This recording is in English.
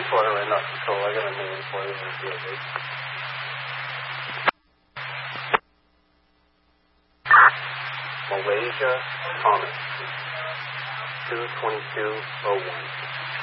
name for it right now, Control. I got a name for it. Malaysia Comet 22201.